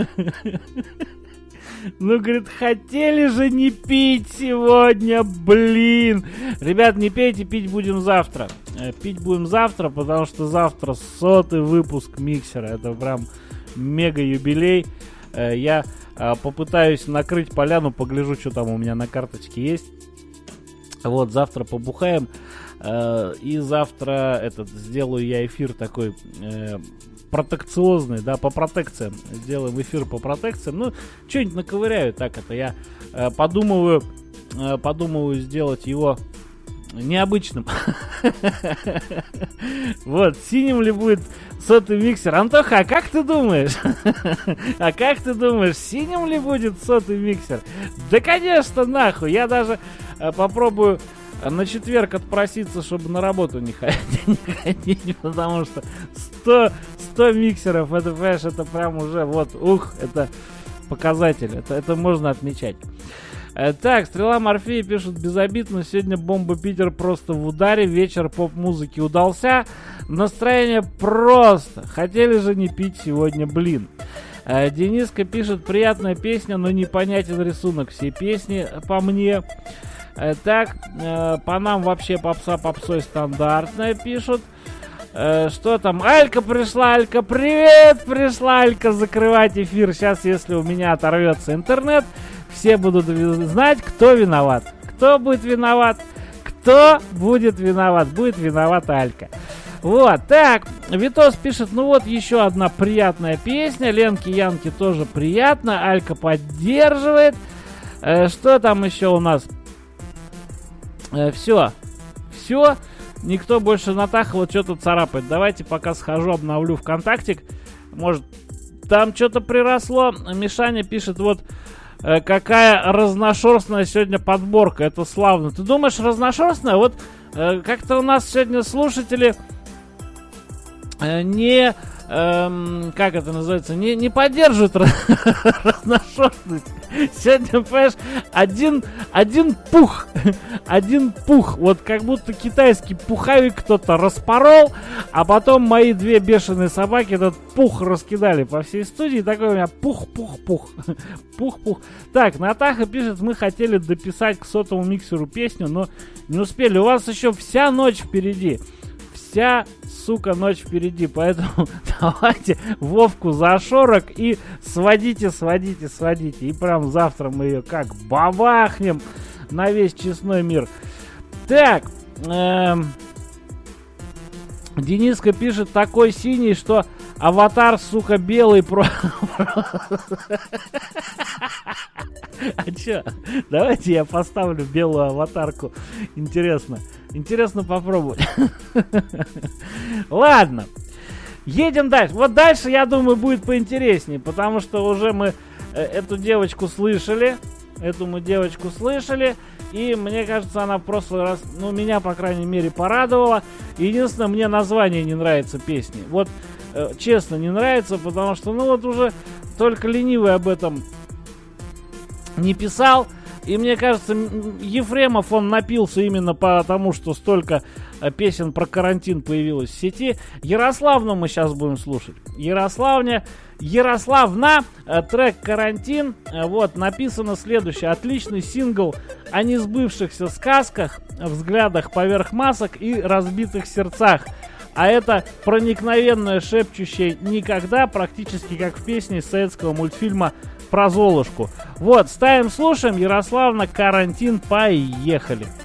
Ну, говорит, хотели же не пить сегодня, блин. Ребят, не пейте, пить будем завтра. Пить будем завтра, потому что завтра 100-й выпуск миксера. Это прям мега юбилей. Я попытаюсь накрыть поляну, погляжу, что там у меня на карточке есть. Вот, завтра побухаем. И завтра сделаю я эфир такой протекциозный, да, по протекциям. Сделаем эфир по протекциям. Ну, что-нибудь наковыряю. Так это я подумываю сделать его необычным. Вот, синим ли будет 100-й миксер? Антоха, а как ты думаешь? Синим ли будет 100-й миксер? Да, конечно, нахуй. Я даже попробую на четверг отпроситься, чтобы на работу не ходить, потому что 100 миксеров, это, понимаешь, это прям уже, вот, это показатель, это можно отмечать. Так, Стрела Морфея пишет: безобидно, сегодня Бомба Питер просто в ударе, вечер поп-музыки удался, настроение просто, хотели же не пить сегодня, блин. Дениска пишет: приятная песня, но непонятен рисунок всей песни, по мне. Так, по нам вообще попса попсой стандартная, пишут. Что там? Алька пришла, Алька, привет, пришла Алька закрывать эфир. Сейчас, если у меня оторвется интернет, все будут знать, кто виноват. Кто будет виноват? Кто будет виноват? Будет виновата Алька. Вот, так, Витос пишет: ну вот еще одна приятная песня. Ленке Янке тоже приятно. Алька поддерживает. Что там еще у нас? Все. Никто больше Натахова что-то царапает. Давайте пока схожу, обновлю ВКонтактик. Может, там что-то приросло. Мишаня пишет: вот какая разношерстная сегодня подборка. Это славно. Ты думаешь, разношерстная? Вот как-то у нас сегодня слушатели не... как это называется, не поддерживают разношерстность. Сегодня, понимаешь, один пух, вот как будто китайский пуховик кто-то распорол, а потом мои две бешеные собаки этот пух раскидали по всей студии. Такой у меня пух. Так, Натаха пишет: мы хотели дописать к 100-му миксеру песню, но не успели. У вас еще вся ночь впереди. Вся, сука, ночь впереди, поэтому давайте Вовку за шорок и сводите. И прям завтра мы ее как бабахнем на весь честной мир. Так, Дениска пишет: такой синий, что аватар, сука, белый. А чё? Давайте я поставлю белую аватарку. Интересно попробовать. Ладно. Едем дальше. Вот дальше, я думаю, будет поинтереснее, потому что уже мы эту девочку слышали. И мне кажется, она в прошлый раз, ну, меня, по крайней мере, порадовала. Единственное, мне название не нравится песни. Вот, честно, не нравится, потому что, ну, вот уже только ленивый об этом не писал. И мне кажется, Ефремов, он напился именно потому, что столько песен про карантин появилось в сети. Ярославну мы сейчас будем слушать. Ярославна, трек «Карантин». Вот, написано следующее. Отличный сингл о несбывшихся сказках, взглядах поверх масок и разбитых сердцах. А это проникновенное шепчущее «никогда», практически как в песне из советского мультфильма про Золушку. Вот, ставим, слушаем. Ярославна, «Карантин», поехали.